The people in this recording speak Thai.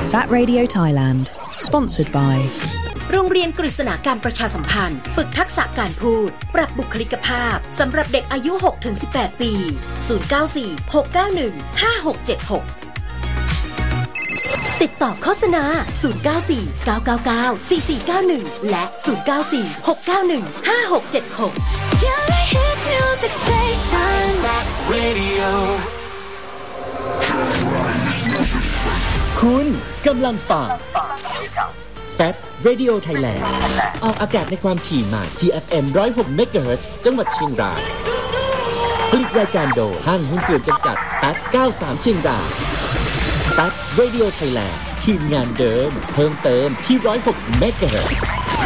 That Radio Thailand Sponsored by โรงเรียนกฤษณาการประชาสัมพันธ์ฝึกทักษะการพูดปรับบุคลิกภาพสำหรับเด็กอายุ 6-18 ปี0946915676ติดต่อโฆษณา0949994491และ0946915676 คุณกำลังฟัง That Radio Thailand ออกอากาศในความถี่ใหม่ TFM 106 MHz จังหวัดเชียงรายผลิตรายการโดยห้างหุ้นส่วนจำกัดตัด93เชียงราย That Radio Thailand ทีมงานเดิมเพิ่มเติมที่106 MHz